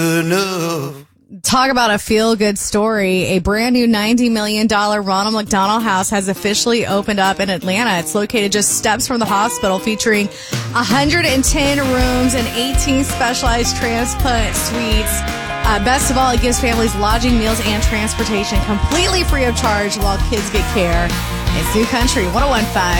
enough. Talk about a feel-good story. A brand new $90 million Ronald McDonald House has officially opened up in Atlanta. It's located just steps from the hospital, featuring 110 rooms and 18 specialized transplant suites. Best of all, it gives families lodging, meals, and transportation completely free of charge while kids get care. It's New Country 101.5.